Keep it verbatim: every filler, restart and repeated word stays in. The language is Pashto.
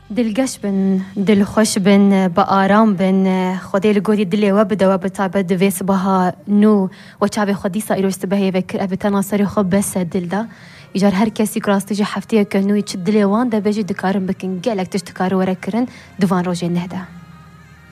دلگش بن دل خوش بن با آرام بن خدای لگودی دلی و بده و بتابه دویس بها نو و چاب خودی سایرو استبهی وکر ابتنا سری خوب بس دل دا ایجار هر کسی کراستی جه هفته کنوی چه دلی وان ده بجی دکارم بکن گلک تش تکارو ورکرن دوان روزی نهده